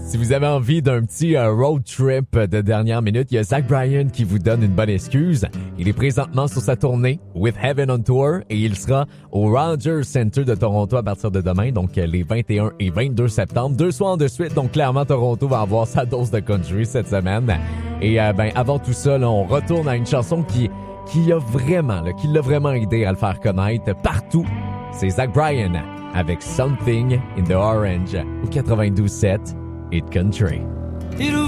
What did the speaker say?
Si vous avez envie d'un petit road trip de dernière minute, il y a Zach Bryan qui vous donne une bonne excuse. Il est présentement sur sa tournée With Heaven on Tour et il sera au Rogers Centre de Toronto à partir de demain, donc les 21 et 22 septembre. 2 soirs de suite, donc clairement Toronto va avoir sa dose de country cette semaine. Et avant tout ça, là, on retourne à une chanson qui l'a vraiment aidé à le faire connaître partout. C'est Zach Bryan avec Something in the Orange au 92.7 Hit Country. It'll